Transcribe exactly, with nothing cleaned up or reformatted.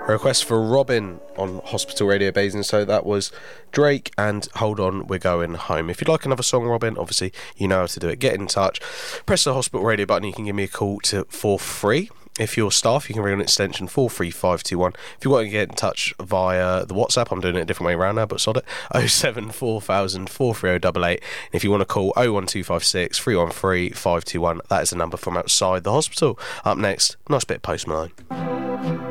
A request for Robin on Hospital Radio Basing, so that was Drake and Hold On, We're Going Home. If you'd like another song, Robin, obviously you know how to do it. Get in touch, press the Hospital Radio button, you can give me a call to for free. If you're staff, you can ring an extension four three five two one. If you want to get in touch via the WhatsApp, I'm doing it a different way around now, but sod it, oh seven four thousand four three oh eight eight. And if you want to call oh one two five six three one three five two one, that is the number from outside the hospital. Up next, nice bit of Post Malone.